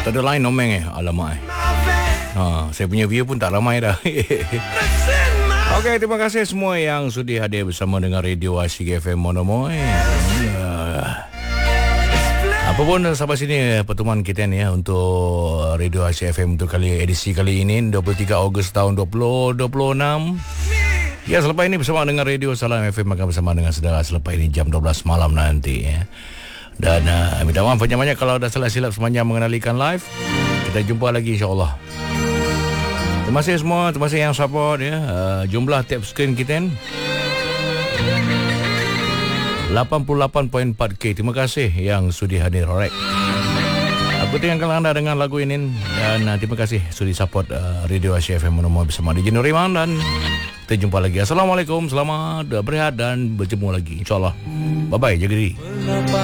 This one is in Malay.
Tak ada line nomeng alamak saya punya view pun tak ramai dah. Okey, terima kasih semua yang sudi hadir bersama dengan Radio Asyik FM Monomoy. Apapun sampai sini pertemuan kita ni untuk Radio Asyik FM untuk edisi kali ini 23 Ogos tahun 2026. Ya, selepas ini bersama dengan Radio Salam FM akan bersama dengan saudara selepas ini jam 12 malam nanti ya. Dan minta maaf banyak-banyak kalau ada salah silap sepanjang mengenalikan live. Kita jumpa lagi insya-Allah. Terima kasih semua, terima kasih yang support ya. Jumlah tap screen kita 88.4K. Terima kasih yang sudi hadir. Alright. Aku tinggalkan anda dengan lagu ini dan terima kasih sudi support Radio Asyik FM Monomoy bersama DJ Nuriman dan kita jumpa lagi. Assalamualaikum, selamat berehat dan berjumpa lagi insya-Allah. Bye bye, jaga diri.